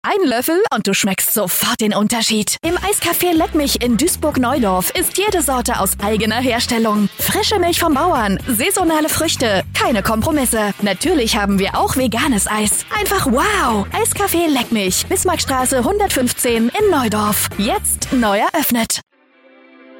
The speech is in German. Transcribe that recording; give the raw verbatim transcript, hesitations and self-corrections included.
Ein Löffel und du schmeckst sofort den Unterschied. Im Eiscafé Leckmich in Duisburg-Neudorf ist jede Sorte aus eigener Herstellung. Frische Milch vom Bauern, saisonale Früchte, keine Kompromisse. Natürlich haben wir auch veganes Eis. Einfach wow! Eiscafé Leckmich, Bismarckstraße hundertfünfzehn in Neudorf. Jetzt neu eröffnet.